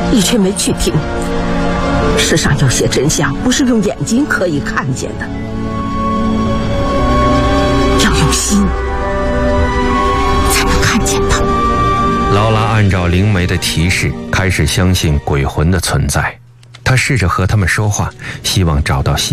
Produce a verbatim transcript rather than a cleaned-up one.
你却没去听。世上有些真相不是用眼睛可以看见的，要用心才能看见它。 劳拉按照灵媒的提示，开始相信鬼魂的存在。她试着和他们说话，希望找到希